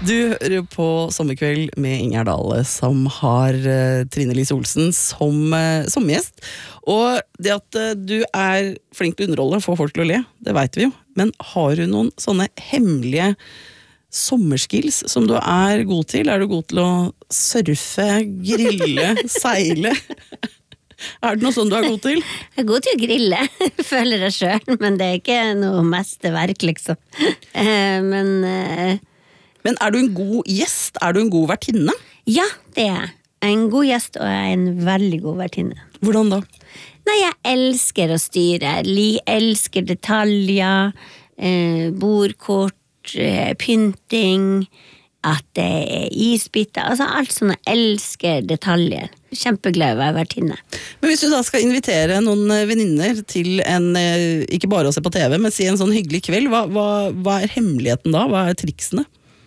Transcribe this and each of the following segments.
Du hører på Sommerkveld med Ingjerd Dale, som har Trine Lise Olsen som gjest. Og det at du flink til å underholde, får folk til å le, det vet vi jo. Men har du noen sånne hemmelige sommerskills som du god til? Du god til å surfe, grille, seile? Det noe sånn du god til? Jeg god til å grille, føler jeg selv, men det ikke noe mesterverk, liksom. Men du en god gjest? Du en god vertinne? Ja, det jeg. En god gjest, og jeg en veldig god vertinne. Hvordan da? Nei, jeg elsker å styre. Elsker detaljer, bordkort, pynting, at det isbiter, altså alt sånn. Jeg elsker detaljer. Kjempeglad å være vertinne. Men hvis du da skal invitere noen venninner til ikke bare å se på TV, men si en sånn hyggelig kveld, hva hemmeligheten da? Hva triksene?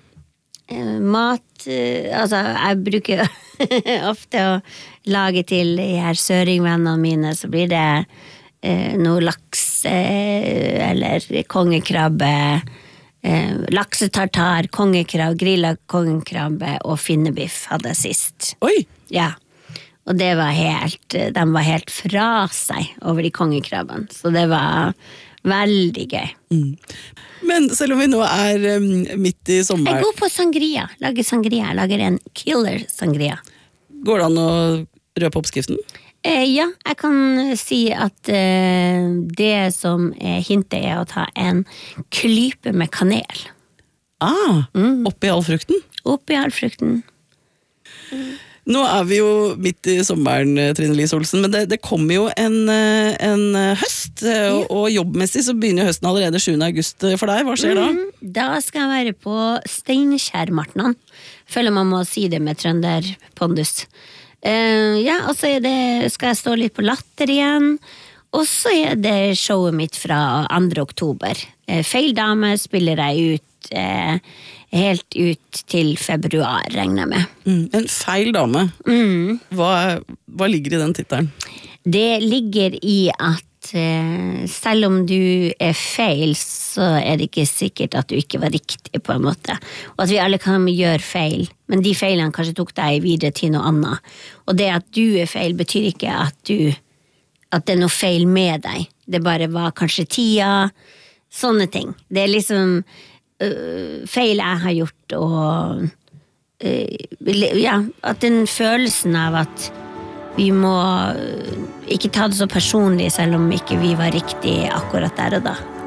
Mat, altså jeg bruker ofte å lage til de her søringvennene mine, så blir det noe laks eller kongekrabbe, laksetartar, kongekrabbe, grillet kongekrabbe og finnebiff hadde jeg sist. Oi! Ja, og de var helt fra seg over de kongekrabben, så det var veldig gøy. Men selv om vi nå midt i sommeren... Jeg går på sangria, jeg lager en killer sangria. Går det an å røpe oppskriften? Ja, jeg kan si at det som hintet å ta en klype med kanel. Oppi all frukten? Oppi all frukten. Nå vi jo midt i sommeren, Trine Lise Olsen, men det kommer jo en høst, og jobbmessig så begynner høsten allerede 7. august for deg. Hva skjer da? Da skal jeg være på Steinkjermartnan. Føler man må si det med trønderpondus. Ja, og så skal jeg stå litt på Latter igjen, og så det showet mitt fra 2. oktober. Feil dame spiller jeg ut helt ut til februar, regner jeg med. En feil dame? Hva ligger i den titelen? Det ligger i at selv om du feil, så det ikke sikkert at du ikke var riktig på en måte. Og at vi alle kan gjøre feil, men de feilene kanskje tok deg videre til noe annet. Og det at du feil betyr ikke at det noe feil med deg. Det bare var kanskje tida, sånne ting. Det liksom feil jeg har gjort, og ja, at den følelsen av at vi må ikke ta det så personlig selv om ikke vi var riktig akkurat der og da.